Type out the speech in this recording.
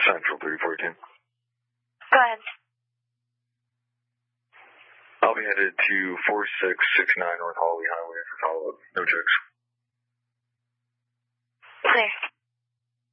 Central 314. Go ahead. I'll be headed to 4669 North Hawley Highway for follow-up. No checks.